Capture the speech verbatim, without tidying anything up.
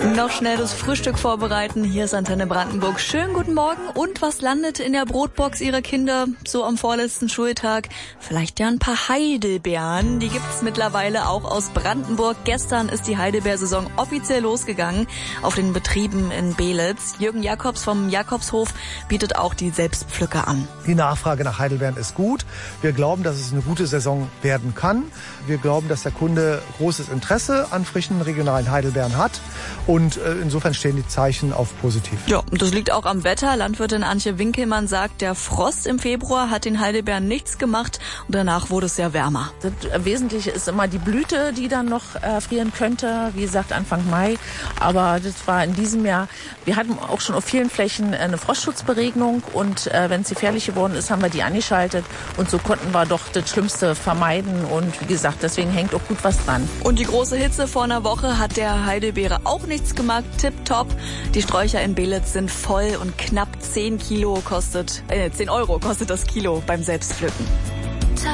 Noch schnell das Frühstück vorbereiten. Hier ist Antenne Brandenburg. Schönen guten Morgen. Und was landet in der Brotbox Ihrer Kinder so am vorletzten Schultag? Vielleicht ja ein paar Heidelbeeren. Die gibt's mittlerweile auch aus Brandenburg. Gestern ist die Heidelbeersaison offiziell losgegangen auf den Betrieben in Beelitz. Jürgen Jakobs vom Jakobshof bietet auch die Selbstpflücker an. Die Nachfrage nach Heidelbeeren ist gut. Wir glauben, dass es eine gute Saison werden kann. Wir glauben, dass der Kunde großes Interesse an frischen regionalen Heidelbeeren hat. Und äh, insofern stehen die Zeichen auf positiv. Ja, und das liegt auch am Wetter. Landwirtin Antje Winkelmann sagt, der Frost im Februar hat den Heidelbeeren nichts gemacht und danach wurde es sehr wärmer. Das Wesentliche ist immer die Blüte, die dann noch äh, frieren könnte. Wie gesagt, Anfang Mai. Aber das war in diesem Jahr, wir hatten auch schon auf vielen Flächen eine Frostschutzberegnung und äh, wenn es gefährlich geworden ist, haben wir die angeschaltet und so konnten wir doch das Schlimmste vermeiden und wie gesagt, deswegen hängt auch gut was dran. Und die große Hitze vor einer Woche hat der Heidelbeere auch nichts gemacht. Tipptopp. Die Sträucher in Beelitz sind voll und knapp zehn Kilo kostet, äh, zehn Euro kostet das Kilo beim Selbstpflücken.